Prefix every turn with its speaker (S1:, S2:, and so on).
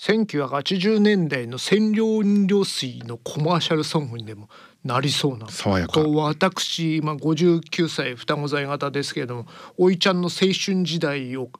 S1: 1980年代の清涼飲料水のコマーシャルソングにでもなりそうな。
S2: 爽やか。
S1: 私、59歳双子座型ですけれども、おいちゃんの青春時代を